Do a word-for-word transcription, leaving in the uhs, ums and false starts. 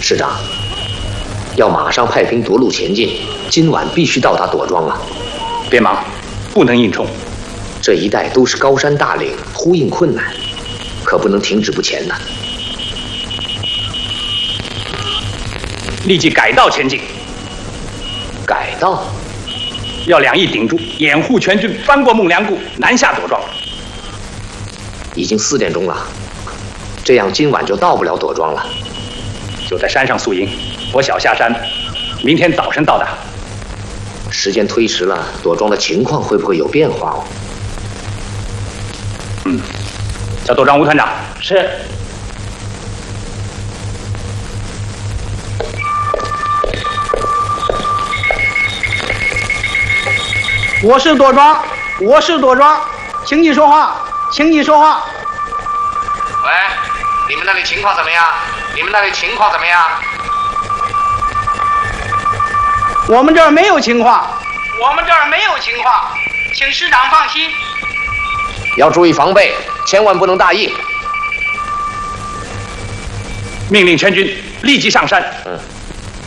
师长，要马上派兵夺路前进，今晚必须到达朵庄啊！ 别忙，不能硬冲。 这一带都是高山大岭，呼应困难，可不能停止不前呐。 立即改道前进。 改道？ 要两翼顶住，掩护全军翻过孟良崮，南下朵庄。 已经四点钟了，这样今晚就到不了朵庄了。 就在山上宿营，我小下山，明天早晨到达。 时间推迟了，朵庄的情况会不会有变化哦？ 嗯，叫朵庄吴团长。 是。我是朵庄，我是朵庄，请你说话，请你说话。 喂，你们那里情况怎么样？你们那里情况怎么样？ 我们这儿没有情况，我们这儿没有情况，请师长放心。 要注意防备，千万不能大意。 命令全军立即上山。嗯。